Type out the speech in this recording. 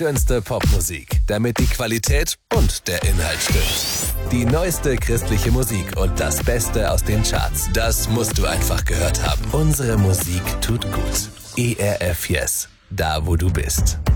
Schönste Popmusik, damit die Qualität und der Inhalt stimmt. Die neueste christliche Musik und das Beste aus den Charts. Das musst du einfach gehört haben. Unsere Musik tut gut. ERF Yes, da wo du bist.